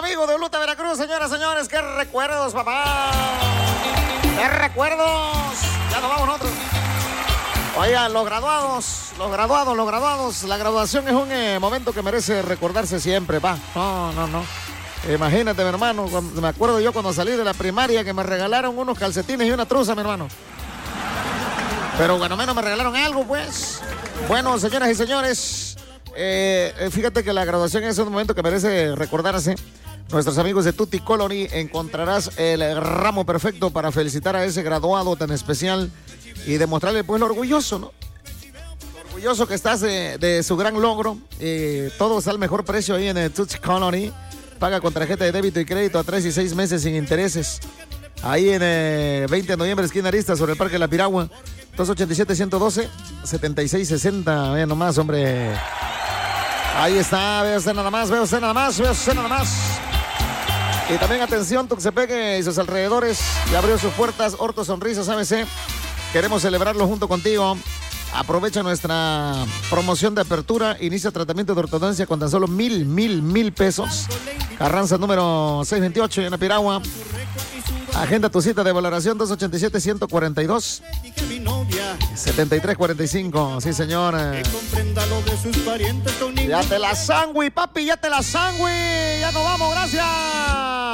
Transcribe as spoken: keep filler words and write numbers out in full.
amigos de Uluta, Veracruz, señoras, señores. ¡Qué recuerdos, papá! ¡Qué recuerdos! Ya nos vamos nosotros. Oigan, los graduados, los graduados, los graduados. La graduación es un eh, momento que merece recordarse siempre, pa. No, no, no. Imagínate, mi hermano, cuando, me acuerdo yo cuando salí de la primaria que me regalaron unos calcetines y una truza, mi hermano. Pero bueno, menos me regalaron algo, pues. Bueno, señoras y señores, eh, fíjate que la graduación es un momento que merece recordarse. Nuestros amigos de Tutti Colony, encontrarás el ramo perfecto para felicitar a ese graduado tan especial y demostrarle, pues, lo orgulloso, ¿no? Lo orgulloso que estás de, de su gran logro. Eh, todo está al mejor precio ahí en el Tutti Colony. Paga con tarjeta de débito y crédito a tres y seis meses sin intereses. Ahí en eh, veinte de noviembre, esquina Arista, sobre el Parque La Piragua. dos ochenta y siete, ciento doce, setenta y seis sesenta. Vean nomás, hombre. Ahí está, veo usted nada más, veo usted nada más, veo usted nada más. Y también atención, Tuxtepeque y sus alrededores. Ya abrió sus puertas, Orto Sonrisas A B C. Queremos celebrarlo junto contigo. Aprovecha nuestra promoción de apertura. Inicia tratamiento de ortodoncia con tan solo mil, mil, mil pesos. Carranza número seiscientos veintiocho en Apiragua. Agenda tu cita de valoración dos ochenta y siete, ciento cuarenta y dos, setenta y tres cuarenta y cinco. Sí, señora. Ya te la sangui, papi, ya te la sangui. Ya nos vamos, gracias.